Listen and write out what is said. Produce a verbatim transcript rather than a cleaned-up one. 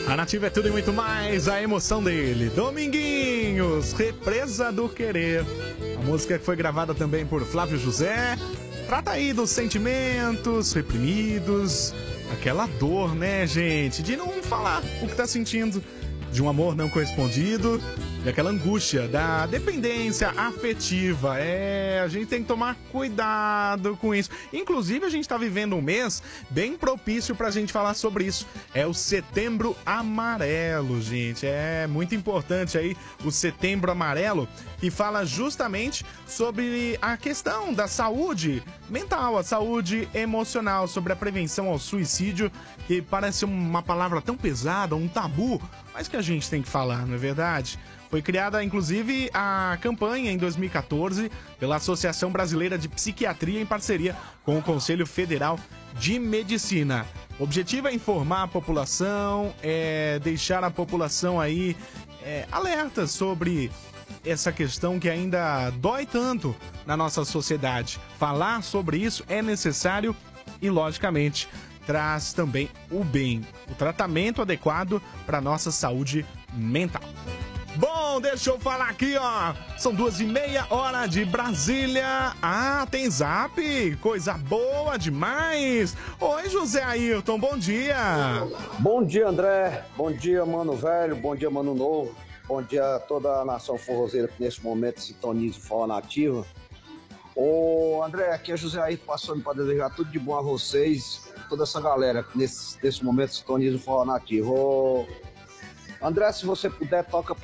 A Nativa é tudo e muito mais, a emoção dele. Dominguinhos, Represa do Querer. A música que foi gravada também por Flávio José. Trata aí dos sentimentos reprimidos, aquela dor, né, gente, de não falar o que tá sentindo, de um amor não correspondido, e aquela angústia da dependência afetiva. É, a gente tem que tomar cuidado com isso. Inclusive, a gente tá vivendo um mês bem propício pra gente falar sobre isso. É o Setembro Amarelo, gente. É muito importante aí o Setembro Amarelo, que fala justamente sobre a questão da saúde mental, a saúde emocional, sobre a prevenção ao suicídio, que parece uma palavra tão pesada, um tabu, mas que a gente tem que falar, não é verdade? Foi criada, inclusive, a campanha em dois mil e quatorze pela Associação Brasileira de Psiquiatria em parceria com o Conselho Federal de Medicina. O objetivo é informar a população, é deixar a população aí é, alerta sobre essa questão que ainda dói tanto na nossa sociedade. Falar sobre isso é necessário e, logicamente, traz também o bem, o tratamento adequado para nossa saúde mental. Bom, deixa eu falar aqui, ó. São duas e meia, hora de Brasília. Ah, tem zap? Coisa boa demais. Oi, José Ailton, bom dia. Bom dia, André. Bom dia, mano velho. Bom dia, mano novo. Bom dia a toda a nação forrozeira que nesse momento sintoniza o Forró Nativa. Ô, André, aqui é José Ailton passando para desejar tudo de bom a vocês, toda essa galera que nesse, nesse momento sintoniza o Forró Nativa. Ô, André, se você puder, toca